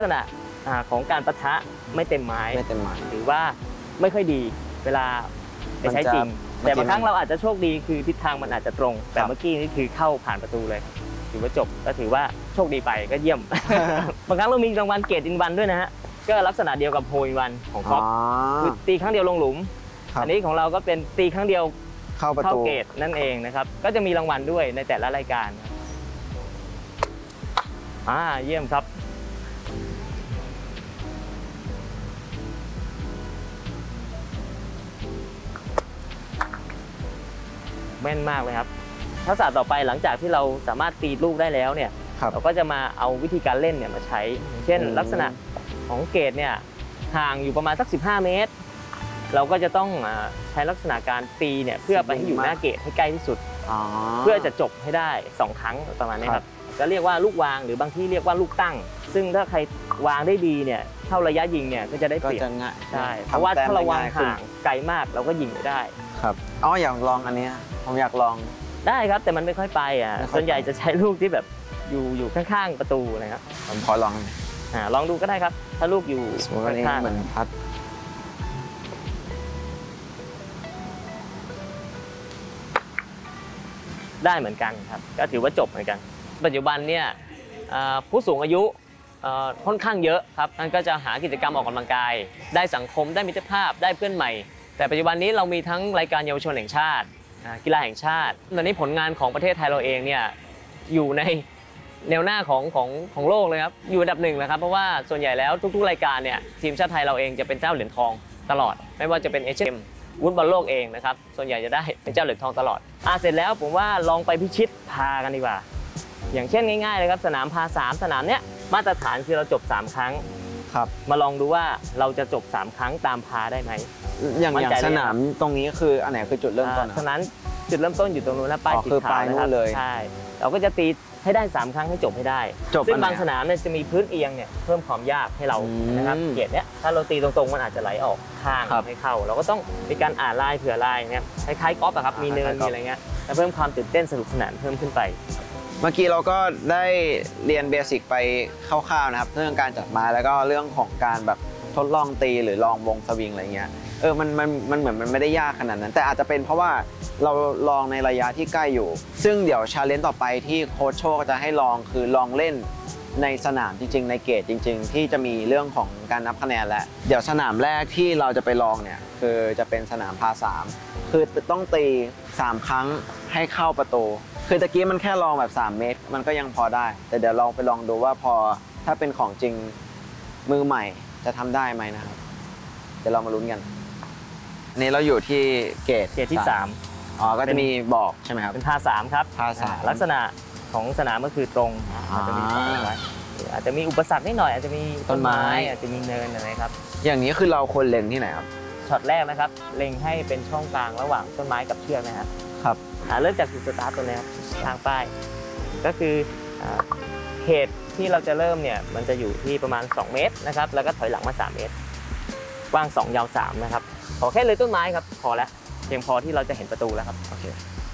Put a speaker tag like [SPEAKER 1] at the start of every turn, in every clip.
[SPEAKER 1] ลักษณะของการปะทะไม่เต็มไม้หรือว่าไม่ค่อยดีเวลาไปใช้จริงแต่บางครั้งเราอาจจะโชคดีคือทิศทางมันอาจจะตรงแต่เมื่อกี้นี่คือเข้าผ่านประตูเลยถือว่าจบก็ถือว่าโชคดีไปก็เยี่ยม บางครั้งเรามีรางวัลเกรดอินวันด้วยนะฮะก็ลักษณะเดียวกับโฮอินวันของคอปคือตีครั้งเดียวลงหลุมอันนี้ของเราก็เป็นตีครั้งเดียวเข้าเกรดนั่นเองนะครับก็จะมีรางวัลด้วยในแต่ละรายการเยี่ยมครับแม่นมากเลยครับทักษะต่อไปหลังจากที่เราสามารถตีลูกได้แล้วเนี่ยเราก็จะมาเอาวิธีการเล่นเนี่ยมาใช้อย่างเช่นลักษณะของเกรดเนี่ยห่างอยู่ประมาณสัก15 เมตรเราก็จะต้องใช้ลักษณะการตีเนี่ยเพื่อไปให้อยู่หน้าเกรดให้ใกล้ที่สุดเพื่อจะจบให้ได้2 ครั้งประมาณนี้ครับก็เรียกว่าลูกวางหรือบางที่เรียกว่าลูกตั้งซึ่งถ้าใครวางได้ดีเนี่ยเข้าระยะยิงเนี่ยก็จะได้เปรียบใช่เพราะว่าถ้าเราวางห่างไกลมากเราก็ยิงไม่ได้
[SPEAKER 2] ครับอยากลองอันนี้ผมอยากลอง
[SPEAKER 1] ได้ครับแต่มันไม่ค่อยไปส่วนใหญ่จะใช้ลูกที่แบบอยู่ข้างๆประตูนะครับ
[SPEAKER 2] ผมขอลอง
[SPEAKER 1] ลองดูก็ได้ครับถ้าลูกอยู่
[SPEAKER 2] ข้างๆเหมือนพัด
[SPEAKER 1] ได้เหมือนกันครับก็ถือว่าจบเหมือนกันปัจจุบันเนี่ยผู้สูงอายุค่อนข้างเยอะครับนั่นก็จะหากิจกรรมออกกำลังกายได้สังคมได้มิตรภาพได้เพื่อนใหม่แต่ปัจจุบันนี้เรามีทั้งรายการเยาวชนแห่งชาติกีฬาแห่งชาติตอนนี้ผลงานของประเทศไทยเราเองเนี่ยอยู่ในแนวหน้าของโลกเลยครับอยู่อันดับ 1เลยครับเพราะว่าส่วนใหญ่แล้วทุกๆรายการเนี่ยทีมชาติไทยเราเองจะเป็นเจ้าเหรียญทองตลอดไม่ว่าจะเป็นเอเชียนวุฒิบอลโลกเองนะครับส่วนใหญ่จะได้เป็นเจ้าเหรียญทองตลอดเสร็จแล้วผมว่าลองไปพิชิตพากันดีกว่าอย่างเช่นง่ายๆเลยครับสนามพา3สนามเนี้ยมาตรฐานคือเราจบ3 ครั้ง
[SPEAKER 2] ครับ
[SPEAKER 1] มาลองดูว่าเราจะจบ3 ครั้งตามพาได้ไหม
[SPEAKER 2] อย่างสนามตรงนี้คืออันไหนคือจุดเริ่มต้น
[SPEAKER 1] สนามจุดเริ่มต้นอยู่ตรงนู้นนะป้ายสีขาวนะครับใช่เราก็จะตีให้ได้3 ครั้งให้จบให้ได้ซึ่งบางสนามเนี่ยจะมีพื้นเอียงเนี่ยเพิ่มความยากให้เรานะครับเกรดเนี้ยถ้าเราตีตรงๆมันอาจจะไหลออกข้างให้เข้าเราก็ต้องมีการอ่านลายเผื่อลายเนี่ยคล้ายๆกอล์ฟครับมีเนินมีอะไรเงี้ยเพิ่มความตื่นเต้นสนุกสนานเพิ่มขึ้นไป
[SPEAKER 2] เมื่อกี้เราก็ได้เรียนเบสิกไปคร่าวๆนะครับเรื่องการจับไม้แล้วก็เรื่องของการแบบทดลองตีหรือลองวงสวิงอะไรเงี้ยมันเหมือนมันไม่ได้ยากขนาดนั้นแต่อาจจะเป็นเพราะว่าเราลองในระยะที่ใกล้อยู่ซึ่งเดี๋ยวชาเลนจ์ต่อไปที่โค้ชโชคจะให้ลองคือลองเล่นในสนามจริงๆในเกรดจริงๆที่จะมีเรื่องของการนับคะแนนและเดี๋ยวสนามแรกที่เราจะไปลองเนี่ยคือจะเป็นสนามพา3คือต้องตี3 ครั้งให้เข้าประตูคือตะกี้มันแค่ลองแบบ3 เมตรมันก็ยังพอได้แต่เดี๋ยวลองไปลองดูว่าพอถ้าเป็นของจริงมือใหม่จะทำได้ไหมนะครับเดี๋ยวเรามาลุ้นกันอันนี้เราอยู่ที่เกรด
[SPEAKER 1] ที่3
[SPEAKER 2] ก็จะมีบอกใช่ไหมครับ
[SPEAKER 1] เป็นพา3ครับ
[SPEAKER 2] พา3
[SPEAKER 1] ลักษณะของสนามก็คือตรงอาจจะมีอาจจะมีอุปสรรคนิดหน่อยอาจจะมีต้นไม้อาจจะมีเนินอะไรครับ
[SPEAKER 2] อย่างนี้คือเราควรเล็งที่ไหนครับ
[SPEAKER 1] ช็อตแรกนะครับเล็งให้เป็นช่องกลางระหว่างต้นไม้กับเชือกนะครับ
[SPEAKER 2] ครับ
[SPEAKER 1] เริ่มจากจุดสตาร์ทตัวนี้ครับทางป้ายก็คือเขตที่เราจะเริ่มเนี่ยมันจะอยู่ที่ประมาณ2 เมตรนะครับแล้วก็ถอยหลังมา3 เมตรกว้าง2ยาว3นะครับขอแค่เลยต้นไม้ครับพอแล้วเพียงพอที่เราจะเห็นประตูแล้วครับโอเค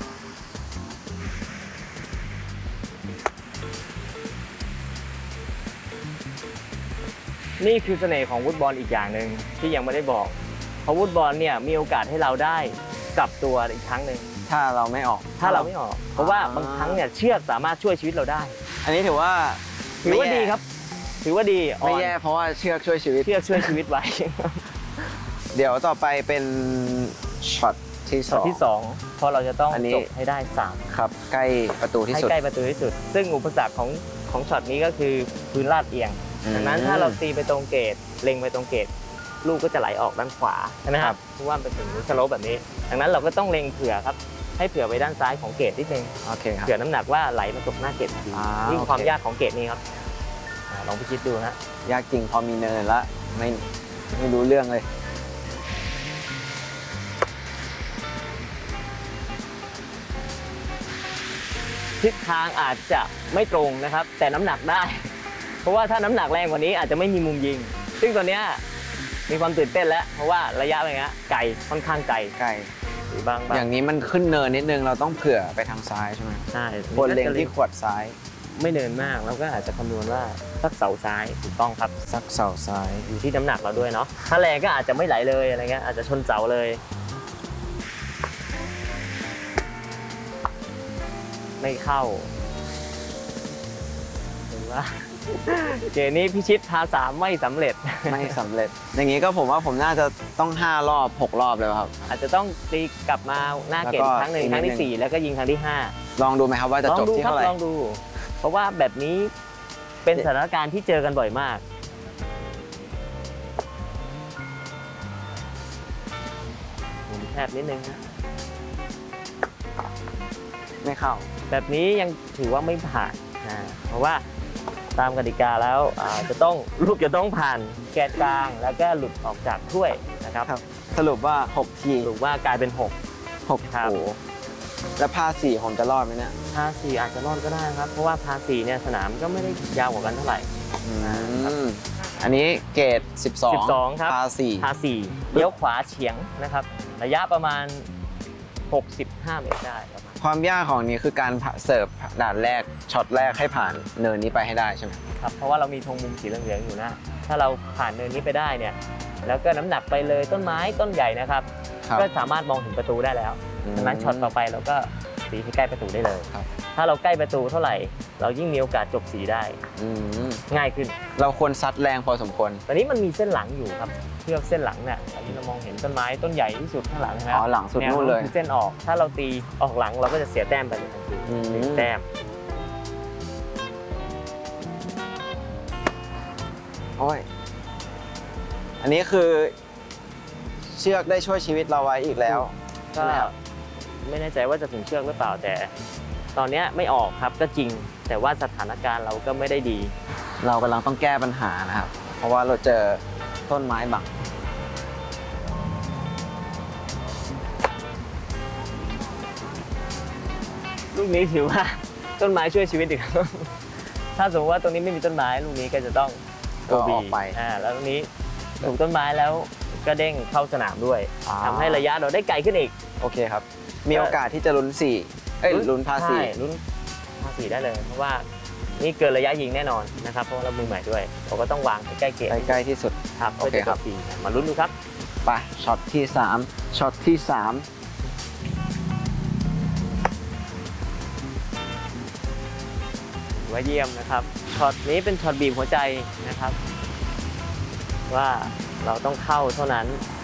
[SPEAKER 1] นี่คือเสน่ห์ของวุฒิบอลอีกอย่างหนึ่งที่ยังไม่ได้บอกเพราะวุฒิบอลเนี่ยมีโอกาสให้เราได้กลับตัวอีกครั้งหนึ่ง
[SPEAKER 2] ถ้าเราไม่ออก
[SPEAKER 1] เพราะว่าบางครั้งเนี่ยเชือกสามารถช่วยชีวิตเราได้
[SPEAKER 2] อันนี้ถือว่า
[SPEAKER 1] ดีครับถือว่าดี
[SPEAKER 2] ไม่แย่เพราะว่าเชือกช่วยชีวิต
[SPEAKER 1] ไว้
[SPEAKER 2] เดี๋ยวต่อไปเป็นช็อตที่
[SPEAKER 1] 2เพราะเราจะต้องจบให้ได้3
[SPEAKER 2] ครับใกล้ประตูที่สุด
[SPEAKER 1] ใกล้ประตูที่สุดซึ่งอุปสรรคของช็อตนี้ก็คือพื้นลาดเอียงดังนั้นถ้าเราตีไปตรงเกตเล็งไปตรงเกตลูกก็จะไหลออกด้านขวาใช่ไหมครับเพราะว่าเป็นถึงสโลปแบบนี้ดังนั้นเราก็ต้องเล็งเผื่อครับให้เผื่อไปด้านซ้ายของเกตนิดนึงเผื่อน้ำหนักว่าไหลมาตกหน้าเกตดีนี่ความยากของเกตนี้ครับลองพิจิตดูนะ
[SPEAKER 2] ยากจริงพอมีเนินแล้วไม่รู้เรื่องเลย
[SPEAKER 1] ทิศทางอาจจะไม่ตรงนะครับแต่น้ำหนักได้เพราะว่าถ้าน้ำหนักแรงกว่านี้อาจจะไม่มีมุมยิงซึ่งตอนนี้มีความตื่นเต้นแล้วเพราะว่าระยะอะไรเงี้ยไกลค่อนข้างไกลหรือบาง
[SPEAKER 2] อย่างนี้มันขึ้นเนินนิดนึงเราต้องเผื่อไปทางซ้ายใช่ไหม
[SPEAKER 1] ใช่
[SPEAKER 2] ควรเล็งที่ขวดซ้าย
[SPEAKER 1] ไม่เนินมากเราก็อาจจะคำนวณว่าสักเสาซ้ายถูกต้องครับ
[SPEAKER 2] สักเสาซ้าย
[SPEAKER 1] อยู่ที่น้ำหนักเราด้วยเนาะถ้าแรงก็อาจจะไม่ไหลเลยอะไรเงี้ยอาจจะชนเสาเลย ไม่เข้าหรือว่า เกมนี้พิชิตพา3ไม่สำเร็จ
[SPEAKER 2] ไม่สำเร็จ อย่างนี้ก็ผมว่าผมน่าจะต้อง5 รอบ 6 รอบเลยครับ
[SPEAKER 1] อาจจะต้องตีกลับมาหน้าเกม
[SPEAKER 2] แล้วก็
[SPEAKER 1] ครั้งหนึ่ง
[SPEAKER 2] อีก
[SPEAKER 1] ครั้ง
[SPEAKER 2] นิ
[SPEAKER 1] ที่
[SPEAKER 2] ดนึง
[SPEAKER 1] 4 แล้วก็ยิงครั้งที่
[SPEAKER 2] ลองดูไหมครับว่า
[SPEAKER 1] 5
[SPEAKER 2] จะ
[SPEAKER 1] ลอง
[SPEAKER 2] จบ
[SPEAKER 1] ดู
[SPEAKER 2] ที่
[SPEAKER 1] ครับ
[SPEAKER 2] เท่าไหร่
[SPEAKER 1] ลองดู เพราะว่าแบบนี้เป็นสถานการณ์ที่เจอกันบ่อยมากหมุนแคบนิดนึงนะ
[SPEAKER 2] ไม่เข้า
[SPEAKER 1] แบบนี้ยังถือว่าไม่ผ่านเพราะว่าตามกติกาแล้วจะต้องลูกจะต้องผ่านแกนกลางแล้วก็หลุดออกจากถ้วยนะครับ
[SPEAKER 2] ครับ สรุปว่า 6 ที
[SPEAKER 1] หรือว่ากลายเป็น
[SPEAKER 2] 6
[SPEAKER 1] ครับ
[SPEAKER 2] โอ้โหแล้วพา4ผมจะรอดไหมเนี่ย
[SPEAKER 1] 6 พา4อาจจะรอดก็ได้ครับ เพราะว่าพา4เนี่ยสนามก็ไม่ได้ยาวกว่ากันเท่าไหร่
[SPEAKER 2] อันนี้เกรด
[SPEAKER 1] 12 ครับ
[SPEAKER 2] พา
[SPEAKER 1] พา4เลี้ยวขวาเฉียงนะครับ ระยะประมาณ 65 เมตรได้ประมาณ
[SPEAKER 2] 4ความยากของนี้คือการเสิร์ฟด่านแรกช็อตแรกให้ผ่านเนินนี้ไปให้ได้ใช่ไหม
[SPEAKER 1] ครับเพราะว่าเรามีธงมุมสีเหลืองๆอยู่นะ ถ้าเราผ่านเนินนี้ไปได้เนี่ยแล้วก็น้ำหนักไปเลยต้นไม้ต้นใหญ่นะครับ
[SPEAKER 2] ครับ
[SPEAKER 1] ก็สามารถมองเห็นประตูได้แล้วดังนั้นช็อตต่อไปเราก็สีให้ใกล้ประตูได้เลย
[SPEAKER 2] ครับ
[SPEAKER 1] ถ้าเราใกล้ประตูเท่าไหร่ เรายิ่งมีโอกาสจบสีได้
[SPEAKER 2] อืม
[SPEAKER 1] ง่ายขึ้น
[SPEAKER 2] เราควรซัดแรงพอสมควร
[SPEAKER 1] ตอนนี้มันมีเส้นหลังอยู่ครับเชือกเส้นหลังเนี่ยตอนนี้เรามองเห็นต้นไม้ต้นใหญ่ที่สุดข้างหลังนะ
[SPEAKER 2] อ๋อหลังสุดนู่นเลย
[SPEAKER 1] คือเส้นออก ถ้าเราตีออกหลังเราก็จะเสียแต้มไปเลยทันที
[SPEAKER 2] อืม
[SPEAKER 1] หนึ่งแต้ม
[SPEAKER 2] โอ้ย อันนี้คือเชือกได้ช่วยชีวิตเราไว้อีกแล้ว
[SPEAKER 1] ก็ไม่แน่ใจว่าจะถึงเชือกหรือเปล่าแต่ ตอนเนี้ยไม่ออกครับก็จริง แต่ว่าสถานการณ์เราก็ไม่ได้ดี
[SPEAKER 2] เรากำลังต้องแก้ปัญหานะครับ เพราะว่าเราเจอต้นไม้บัง
[SPEAKER 1] ลูกนี้ถือว่า ต้นไม้ช่วยชีวิตอีกครับ ถ้าสมมติว่าตรงนี้ไม่มีต้นไม้ลูกนี้ก็จะต้อง
[SPEAKER 2] ก็ออกไป
[SPEAKER 1] แล้วตรงนี้ถูกต้นไม้แล้วก็เด้งเข้าสนามด้วย
[SPEAKER 2] อ่า
[SPEAKER 1] ทำให้ระยะเราได้ไกลขึ้นอีก
[SPEAKER 2] โอเคครับ มีโอกาสที่จะลุ้น4ลุ้นพา
[SPEAKER 1] ใช่ลุ้นพา4ได้เลย เพราะว่านี่เกินระยะยิงแน่นอนนะครับเพราะว่าเรามือใหม่ด้วยเราก็ต้องวางให้ใกล้เกม
[SPEAKER 2] 4ใกล้ที่สุด
[SPEAKER 1] ครับ
[SPEAKER 2] โอเคครับ
[SPEAKER 1] พื่จะจ4มาลุ้นดูครับ
[SPEAKER 2] ไปช็อตที่3ช็อตที่
[SPEAKER 1] ถือว่าเยี่ยมนะครับช็อตนี้เป็นช็อตบีบหัวใจนะครับ ว่าเราต้องเข้าเท่านั้น